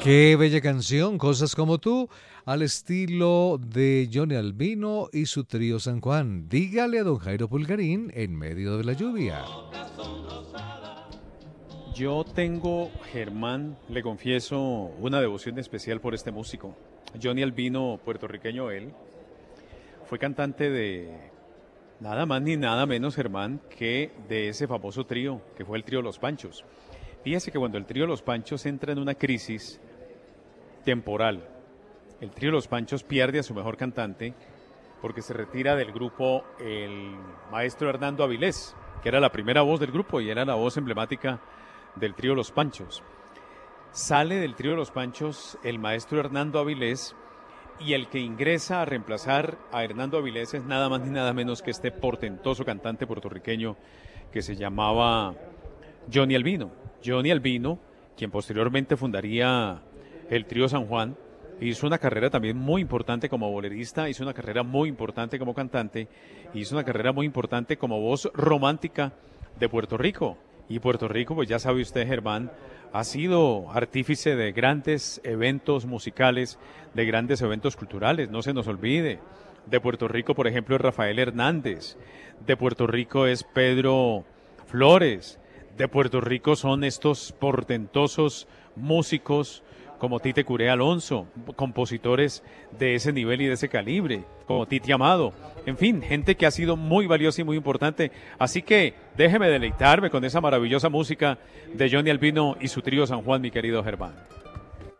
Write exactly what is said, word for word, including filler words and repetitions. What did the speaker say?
Qué bella canción, Cosas como tú, al estilo de Johnny Albino y su trío San Juan. Dígale a don Jairo Pulgarín en medio de la lluvia. Yo tengo, Germán, le confieso, una devoción especial por este músico. Johnny Albino, puertorriqueño él, fue cantante de nada más ni nada menos, Germán, que de ese famoso trío, que fue el trío Los Panchos. Fíjese que cuando el trío Los Panchos entra en una crisis temporal, el trío Los Panchos pierde a su mejor cantante porque se retira del grupo el maestro Hernando Avilés, que era la primera voz del grupo y era la voz emblemática del trío Los Panchos. Sale del trío Los Panchos el maestro Hernando Avilés y el que ingresa a reemplazar a Hernando Avilés es nada más ni nada menos que este portentoso cantante puertorriqueño que se llamaba Johnny Albino. Johnny Albino, quien posteriormente fundaría el trío San Juan, hizo una carrera también muy importante como bolerista, hizo una carrera muy importante como cantante, hizo una carrera muy importante como voz romántica de Puerto Rico. Y Puerto Rico, pues ya sabe usted, Germán, ha sido artífice de grandes eventos musicales, de grandes eventos culturales, no se nos olvide. De Puerto Rico, por ejemplo, es Rafael Hernández, de Puerto Rico es Pedro Flores, de Puerto Rico son estos portentosos músicos como Tite Curé Alonso, compositores de ese nivel y de ese calibre, como Titi Amado, en fin, gente que ha sido muy valiosa y muy importante. Así que déjeme deleitarme con esa maravillosa música de Johnny Albino y su trío San Juan, mi querido Germán.